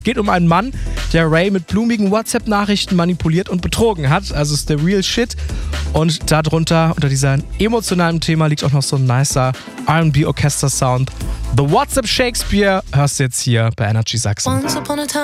Geht um einen Mann, der Ray mit blumigen WhatsApp-Nachrichten manipuliert und betrogen hat. Also ist der real shit. Und darunter, unter diesem emotionalen Thema, liegt auch noch so ein nicer R&B-Orchester-Sound. The WhatsApp Shakespeare hörst du jetzt hier bei Energy Sachsen.